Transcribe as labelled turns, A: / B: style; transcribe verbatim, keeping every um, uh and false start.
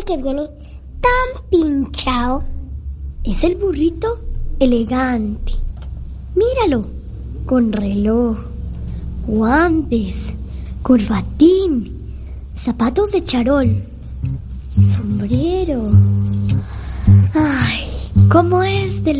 A: ese que viene tan pinchado?
B: Es el burrito elegante. Míralo, con reloj, guantes, corbatín, zapatos de charol, sombrero. Ay, ¿cómo es de